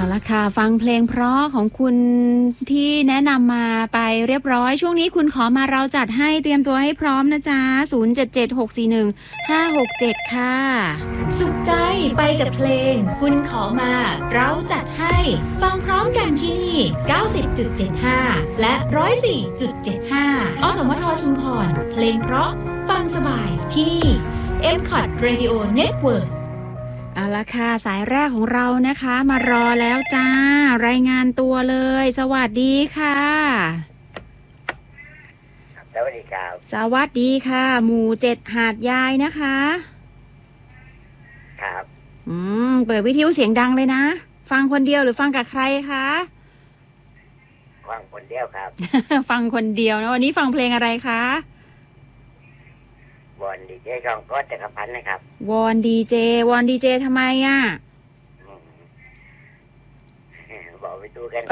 ละค่ะฟังเพลงเพราะของคุณที่แนะนำมาไปเรียบร้อยช่วงนี้คุณขอมาเราจัดให้เตรียมตัวให้พร้อมนะจ๊ะ0776415567ค่ะสุขใจไปกับเพลงคุณขอมาเราจัดให้ฟังพร้อมกันที่นี่ 90.75 และ 104.75 อสมทชุมพรเพลงเพราะฟังสบายที่นี่ MCOT Radio Networkเอาละค่ะสายแรกของเรานะคะมารอแล้วจ้ารายงานตัวเลยสวัสดีค่ะสวัสดีครับสวัสดีค่ะหมู่7หาดยายนะคะครับเปิดวิทยุเสียงดังเลยนะฟังคนเดียวหรือฟังกับใครคะฟังคนเดียวครับฟังคนเดียวนะวันนี้ฟังเพลงอะไรคะวอนดีเจกองก็จักรพันธ์นะครับวอนดีเจทำไมอ่ะบอกไปดูกัน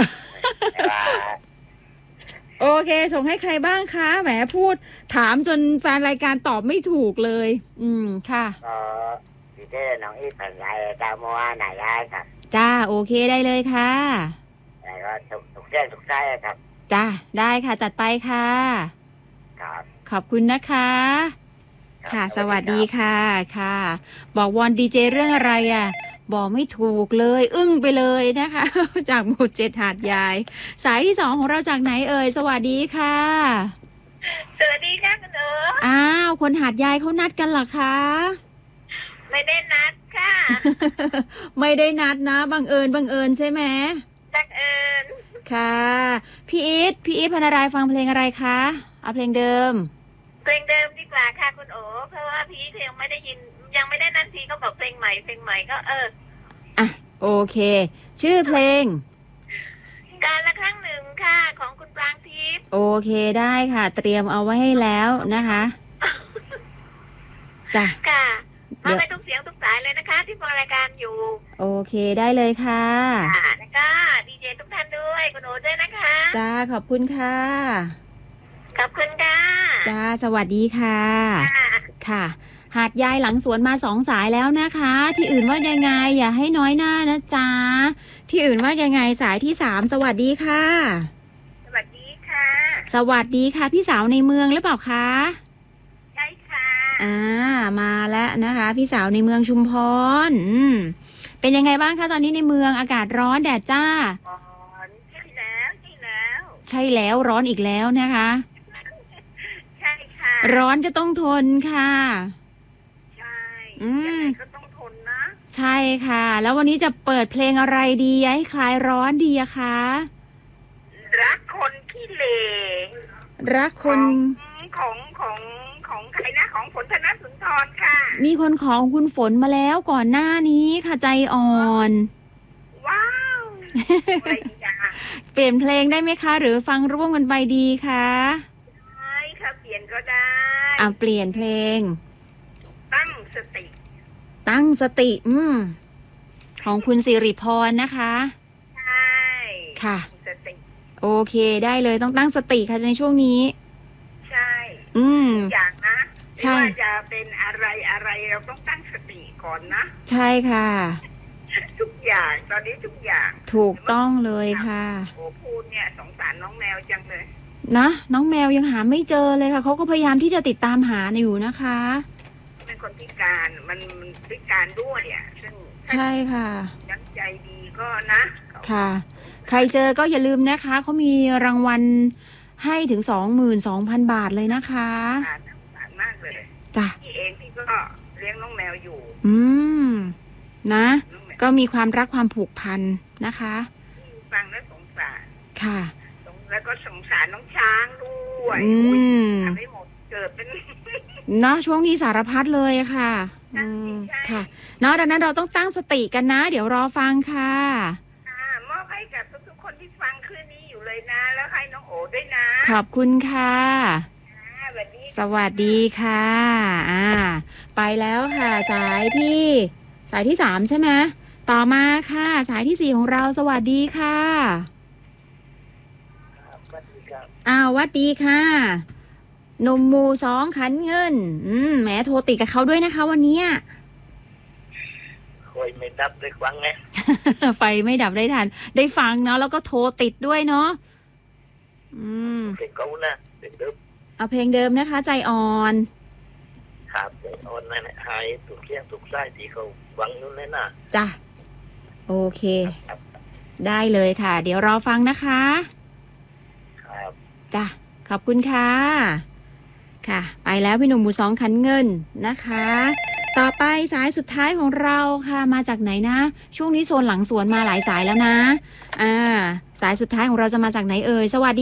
โอเคส่งให้ใครบ้างคะแหมพูดถามจนแฟนรายการตอบไม่ถูกเลยค่ะดีเจน้องอีผ่านไลน์ตามว่าไหนได้ครับจ้าโอเคได้เลยค่ะแล้วก็ทุกเรื่องทุกใจครับจ้าได้ค่ะจัดไปค่ะครับขอบคุณนะคะค่ะสวัสดีค่ะค่ะบอกวอนดีเจเรื่องอะไรอ่ะบอกไม่ถูกเลยอึ้งไปเลยนะคะ จากหมู่7หาดยายสายที่2ของเราจากไหนเอ่ยสวัสดีค่ะสวัสดีค่ะคุณอ้าวคนหาดยายเขานัดกันเหรอคะไม่ได้นัดค่ะไม่ได้นัดนะบังเอิญใช่ไหมบังเอิญค่ะพี่อีทพนารายฟังเพลงอะไรคะเอาเพลงเดิมดีกว่าค่ะคุณโอเพราะว่าพี่ยังไม่ได้ยินยังไม่ได้นั่นทีก็บอกเพลงใหม่ก็อ่ะโอเคชื่อเพลงการละครั้งหนึ่งค่ะของคุณปรางทิพย์โอเคได้ค่ะเตรียมเอาไว้ให้แล้วนะคะจ้ะค่ะมาไปทุกเสียงทุกสายเลยนะคะที่ฟังรายการอยู่โอเคได้เลยค่ะแล้วก็ดีเจทุกท่านด้วยคุณโอด้วยนะคะจ้าขอบคุณค่ะขอบคุณค่ะจ้าสวัสดีค่ะค่ะหาดยายหลังสวนมา2สายแล้วนะคะที่อื่นว่ายังไงอย่าให้น้อยหน้านะจ๊ะที่อื่นว่ายังไงสายที่3สวัสดีค่ะสวัสดีค่ะสวัสดีค่ะพี่สาวในเมืองหรือเปล่าคะใช่ค่ะมาแล้วนะคะพี่สาวในเมืองชุมพรเป็นยังไงบ้างคะตอนนี้ในเมืองอากาศร้อนแดดจ้าใช่แล้วร้อนอีกแล้วนะคะใช่ค่ะร้อนก็ต้องทนค่ะใช่ก็ต้องทนนะใช่ค่ะแล้ววันนี้จะเปิดเพลงอะไรดีให้คลายร้อนดีอะคะรักคนขี้เหร่รักคนของใครนะของฝนธนสุนทรค่ะมีคนของคุณฝนมาแล้วก่อนหน้านี้ค่ะใจอ่อนว้าวเปลี่ยนเพลงได้ไหมคะหรือฟังร่วมกันไปดีคะได้ค่ะเปลี่ยนก็ได้เปลี่ยนเพลงตั้งสติของคุณสิริพรนะคะใช่ค่ะโอเคได้เลยต้องตั้งสติค่ะในช่วงนี้ใช่อย่างนะไม่ว่าจะเป็นอะไรเราต้องตั้งสติก่อนนะใช่ค่ะทุกอย่างตอนนี้ทุกอย่างถูกต้องเลยค่ะโอ้พูดเนี่ยสงสารน้องแมวจังเลยนะน้องแมวยังหาไม่เจอเลยค่ะเขาก็พยายามที่จะติดตามหาอยู่นะคะเป็นคนพิการมันพิการด้วยอ่ะซึ่งใช่ค่ะน้ำใจดีก็นะค่ะใครเจอก็อย่าลืมนะคะเขามีรางวัลให้ถึง 22,000 บาทเลยนะคะมากเลยจ้ะพี่เองพี่ก็เลี้ยงน้องแมวอยู่นะก็มีความรักความผูกพันนะคะฟังแล้วสงสารค่ะแล้วก็สงสารน้องช้างด้วยทำให้หมดเกิดเป็นเนาะช่วงนี้สารพัดเลยค่ะค่ะเนาะดังนั้นเราต้องตั้งสติกันนะเดี๋ยวรอฟังค่ะมอบให้กับทุกๆคนที่ฟังคืนนี้อยู่เลยนะแล้วให้น้องโอด้วยนะขอบคุณค่ะสวัสดีค่ะไปแล้วค่ะสายที่3ใช่ไหมต่อมาค่ะสายที่4ของเราสวัสดีค่ะสวัสดีค่ะหนุ่มหมู่2ขันเงินแหมโทรติดกับเขาด้วยนะคะวันนี้คคอยไม่ดับได้ฟังไงไฟไม่ดับได้ทันได้ฟังเนาะแล้วก็โทรติดด้วยเนาะเพลงเขานะเพลงเดิมเอาเพลงเดิมนะคะใจอ่อนครับใจอ่อนนั่นแหละหายถูกเลี้ยงถูกไส้ที่เขาฟังนู่นเลยนะจ้ะโอเคได้เลยค่ะเดี๋ยวรอฟังนะคะครับจ้ะขอบคุณค่ะค่ะไปแล้วพี่หนุ่มหมู่สองขันเงินนะคะต่อไปสายสุดท้ายของเราค่ะมาจากไหนนะช่วงนี้โซนหลังสวนมาหลายสายแล้วนะสายสุดท้ายของเราจะมาจากไหนเอ่ยสวัสดี